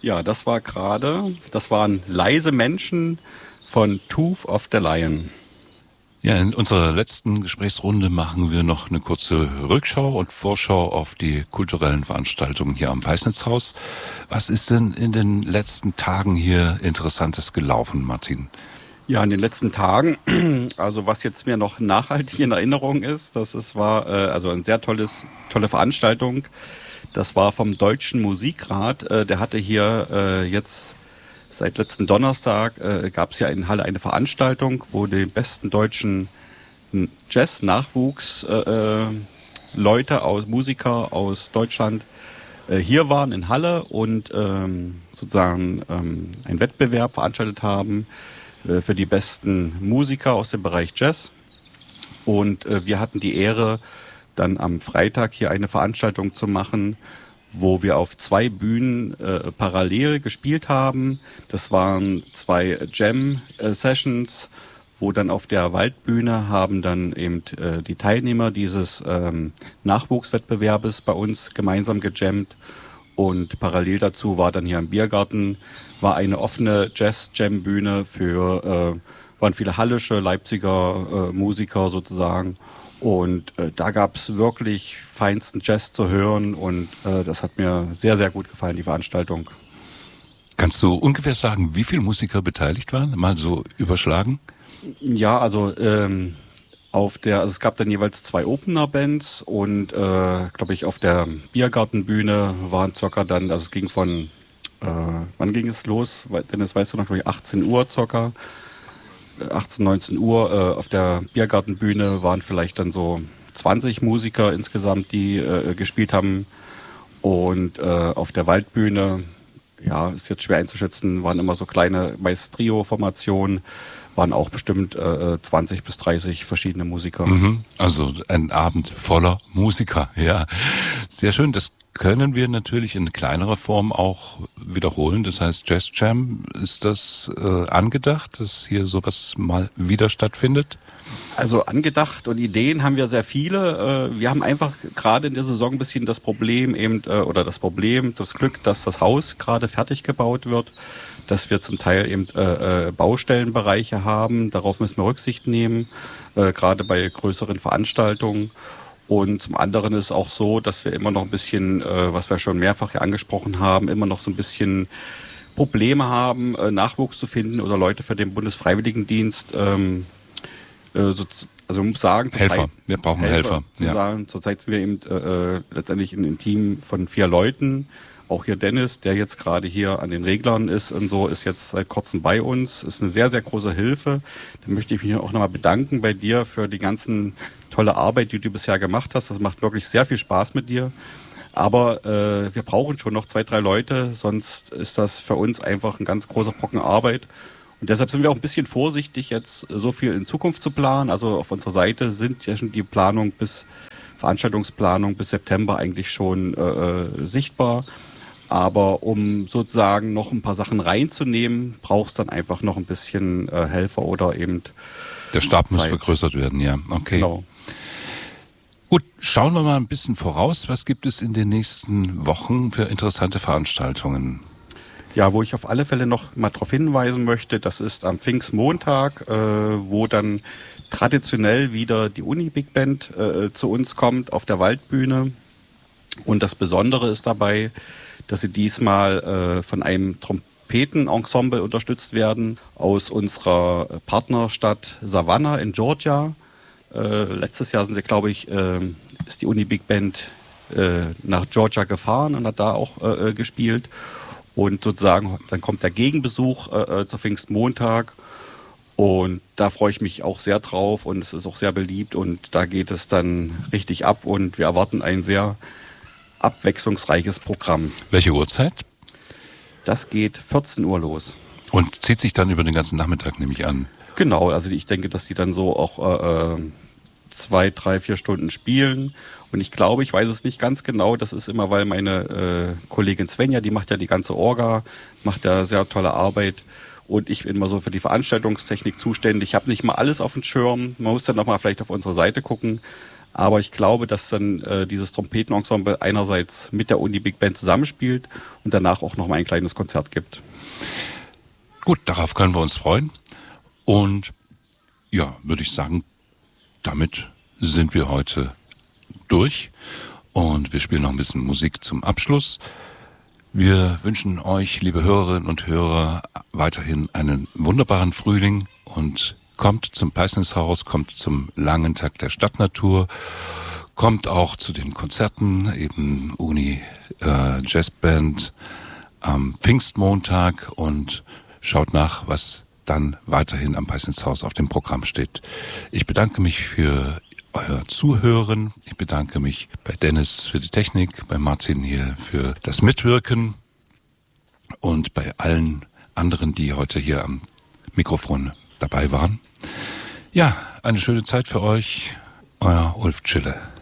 Ja, das waren Leise Menschen von Tooth of the Lion. Ja, in unserer letzten Gesprächsrunde machen wir noch eine kurze Rückschau und Vorschau auf die kulturellen Veranstaltungen hier am Peisnitzhaus. Was ist denn in den letzten Tagen hier Interessantes gelaufen, Martin? Ja, in den letzten Tagen, also was jetzt mir noch nachhaltig in Erinnerung ist, war eine sehr tolle Veranstaltung. Das war vom Deutschen Musikrat. Der hatte hier jetzt seit letzten Donnerstag gab es hier in Halle eine Veranstaltung, wo die besten deutschen Jazz-Nachwuchs Musiker aus Deutschland hier waren in Halle und sozusagen einen Wettbewerb veranstaltet haben für die besten Musiker aus dem Bereich Jazz. Und wir hatten die Ehre, dann am Freitag hier eine Veranstaltung zu machen, wo wir auf 2 Bühnen parallel gespielt haben. Das waren 2 Jam-Sessions, wo dann auf der Waldbühne haben dann eben die Teilnehmer dieses Nachwuchswettbewerbes bei uns gemeinsam gejammt. Und parallel dazu war dann hier im Biergarten eine offene Jazz-Jam-Bühne waren viele hallische, Leipziger Musiker sozusagen. Und da gab es wirklich feinsten Jazz zu hören und das hat mir sehr, sehr gut gefallen, die Veranstaltung. Kannst du ungefähr sagen, wie viele Musiker beteiligt waren? Mal so überschlagen? Ja, also es gab dann jeweils 2 Opener-Bands und glaube ich auf der Biergartenbühne waren circa dann, also es ging von, wann ging es los? Dennis, weißt du noch, glaube ich 18 Uhr circa. 18, 19 Uhr auf der Biergartenbühne waren vielleicht dann so 20 Musiker insgesamt, die gespielt haben. Und auf der Waldbühne, ja, ist jetzt schwer einzuschätzen, waren immer so kleine, meist Trio-Formationen, waren auch bestimmt 20 bis 30 verschiedene Musiker. Also ein Abend voller Musiker, ja. Sehr schön, das können wir natürlich in kleinerer Form auch wiederholen. Das heißt, Jazz Jam, ist das angedacht, dass hier sowas mal wieder stattfindet? Also angedacht und Ideen haben wir sehr viele. Wir haben einfach gerade in der Saison ein bisschen das Problem das Glück, dass das Haus gerade fertig gebaut wird, dass wir zum Teil eben Baustellenbereiche haben. Darauf müssen wir Rücksicht nehmen, gerade bei größeren Veranstaltungen. Und zum anderen ist es auch so, dass wir immer noch ein bisschen, was wir schon mehrfach hier angesprochen haben, immer noch so ein bisschen Probleme haben, Nachwuchs zu finden oder Leute für den Bundesfreiwilligendienst. Also man muss sagen, wir brauchen Helfer. Ja. Zurzeit sind wir eben letztendlich ein Team von 4 Leuten. Auch hier Dennis, der jetzt gerade hier an den Reglern ist und so, ist jetzt seit kurzem bei uns. Ist eine sehr, sehr große Hilfe. Da möchte ich mich auch nochmal bedanken bei dir für die ganzen tolle Arbeit, die du bisher gemacht hast. Das macht wirklich sehr viel Spaß mit dir. Aber wir brauchen schon noch 2, 3 Leute, sonst ist das für uns einfach ein ganz großer Brocken Arbeit. Und deshalb sind wir auch ein bisschen vorsichtig, jetzt so viel in Zukunft zu planen. Also auf unserer Seite sind ja schon die Veranstaltungsplanung bis September eigentlich schon sichtbar. Aber um sozusagen noch ein paar Sachen reinzunehmen, brauchst dann einfach noch ein bisschen Helfer oder eben der Stab Zeit. Muss vergrößert werden, ja. Okay. Genau. Gut, schauen wir mal ein bisschen voraus. Was gibt es in den nächsten Wochen für interessante Veranstaltungen? Ja, wo ich auf alle Fälle noch mal darauf hinweisen möchte, das ist am Pfingstmontag, wo dann traditionell wieder die Uni Big Band zu uns kommt auf der Waldbühne. Und das Besondere ist dabei, dass sie diesmal von einem Trompetenensemble unterstützt werden aus unserer Partnerstadt Savannah in Georgia. Letztes Jahr sind sie, glaube ich, ist die Uni Big Band nach Georgia gefahren und hat da auch gespielt. Und sozusagen, dann kommt der Gegenbesuch zur Pfingstmontag. Und da freue ich mich auch sehr drauf und es ist auch sehr beliebt und da geht es dann richtig ab und wir erwarten ein sehr abwechslungsreiches Programm. Welche Uhrzeit? Das geht 14 Uhr los. Und zieht sich dann über den ganzen Nachmittag, nehme ich an. Genau, also ich denke, dass die dann so auch 2, 3, 4 Stunden spielen. Und ich glaube, ich weiß es nicht ganz genau, das ist immer, weil meine Kollegin Svenja, die macht ja die ganze Orga, macht ja sehr tolle Arbeit. Und ich bin immer so für die Veranstaltungstechnik zuständig. Ich habe nicht mal alles auf dem Schirm. Man muss dann nochmal vielleicht auf unsere Seite gucken. Aber ich glaube, dass dann dieses Trompetenensemble einerseits mit der Uni Big Band zusammenspielt und danach auch noch mal ein kleines Konzert gibt. Gut, darauf können wir uns freuen. Und ja, würde ich sagen, damit sind wir heute durch. Und wir spielen noch ein bisschen Musik zum Abschluss. Wir wünschen euch, liebe Hörerinnen und Hörer, weiterhin einen wunderbaren Frühling und kommt zum Peißninshaus, kommt zum langen Tag der Stadtnatur, kommt auch zu den Konzerten, eben Uni Jazzband am Pfingstmontag und schaut nach, was dann weiterhin am Peißninshaus auf dem Programm steht. Ich bedanke mich für euer Zuhören. Ich bedanke mich bei Dennis für die Technik, bei Martin hier für das Mitwirken und bei allen anderen, die heute hier am Mikrofon dabei waren. Ja, eine schöne Zeit für euch. Euer Ulf Tschille.